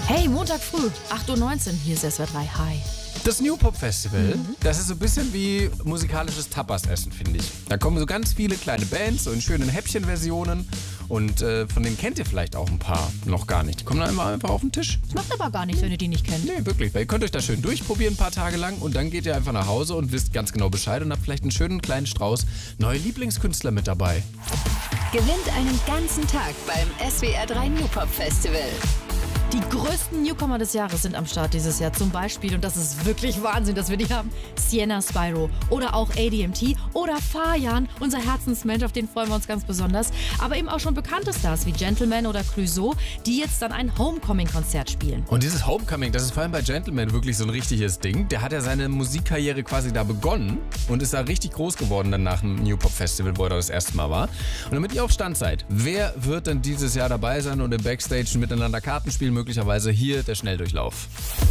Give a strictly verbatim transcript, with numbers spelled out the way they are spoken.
Hey, Montag früh, acht Uhr neunzehn, hier ist S W R drei. Hi. Das New Pop Festival, Mhm. das ist so ein bisschen wie musikalisches Tapas-Essen, finde ich. Da kommen so ganz viele kleine Bands, so in schönen Häppchenversionen. Und äh, von denen kennt ihr vielleicht auch ein paar noch gar nicht. Die kommen dann immer einfach auf den Tisch. Das macht aber gar nichts, wenn ihr die nicht kennt. Nee, wirklich. Weil ihr könnt euch da schön durchprobieren ein paar Tage lang und dann geht ihr einfach nach Hause und wisst ganz genau Bescheid und habt vielleicht einen schönen kleinen Strauß neue Lieblingskünstler mit dabei. Gewinnt einen ganzen Tag beim S W R drei New Pop Festival. Die größten Newcomer des Jahres sind am Start dieses Jahr. Zum Beispiel, und das ist wirklich Wahnsinn, dass wir die haben, Sienna Spyro oder auch A D M T oder Fajan, unser Herzensmensch, auf den freuen wir uns ganz besonders. Aber eben auch schon bekannte Stars wie Gentleman oder Clouseau, die jetzt dann ein Homecoming-Konzert spielen. Und dieses Homecoming, das ist vor allem bei Gentleman wirklich so ein richtiges Ding. Der hat ja seine Musikkarriere quasi da begonnen und ist da richtig groß geworden dann nach dem New Pop Festival, wo er da das erste Mal war. Und damit ihr auf Stand seid, wer wird denn dieses Jahr dabei sein und im Backstage miteinander Karten spielen? Möglicherweise hier der Schnelldurchlauf.